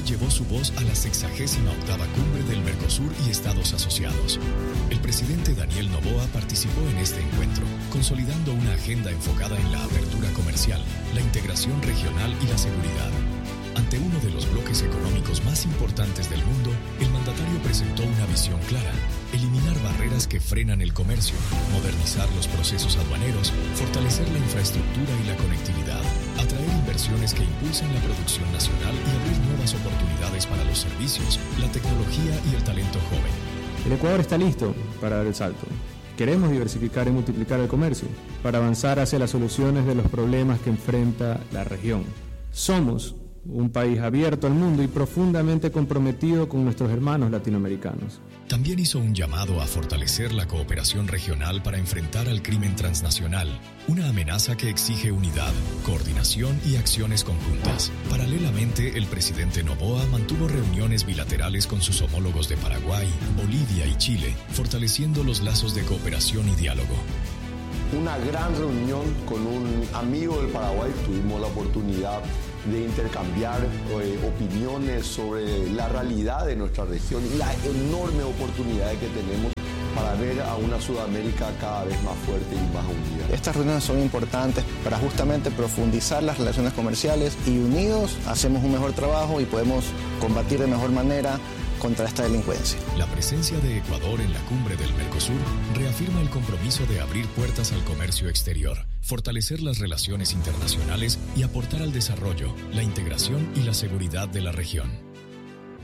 llevó su voz a la 68ª Cumbre del Mercosur y Estados Asociados. El presidente Daniel Noboa participó en este encuentro, consolidando una agenda enfocada en la apertura comercial, la integración regional y la seguridad. Ante uno de los bloques económicos más importantes del mundo, el mandatario presentó una visión clara: eliminar barreras que frenan el comercio, modernizar los procesos aduaneros, fortalecer la infraestructura y la conectividad, atraer inversiones que impulsen la producción nacional y abrir nuevas oportunidades para los servicios, la tecnología y el talento joven. El Ecuador está listo para dar el salto. Queremos diversificar y multiplicar el comercio para avanzar hacia las soluciones de los problemas que enfrenta la región. Somos un país abierto al mundo y profundamente comprometido con nuestros hermanos latinoamericanos. También hizo un llamado a fortalecer la cooperación regional para enfrentar al crimen transnacional, una amenaza que exige unidad, coordinación y acciones conjuntas. Paralelamente, el presidente Noboa mantuvo reuniones bilaterales con sus homólogos de Paraguay, Bolivia y Chile, fortaleciendo los lazos de cooperación y diálogo. Una gran reunión con un amigo del Paraguay. Tuvimos la oportunidad de intercambiar opiniones sobre la realidad de nuestra región y las enormes oportunidades que tenemos para ver a una Sudamérica cada vez más fuerte y más unida. Estas reuniones son importantes para justamente profundizar las relaciones comerciales y unidos hacemos un mejor trabajo y podemos combatir de mejor manera contra esta delincuencia. La presencia de Ecuador en la cumbre del Mercosur reafirma el compromiso de abrir puertas al comercio exterior, fortalecer las relaciones internacionales y aportar al desarrollo, la integración y la seguridad de la región.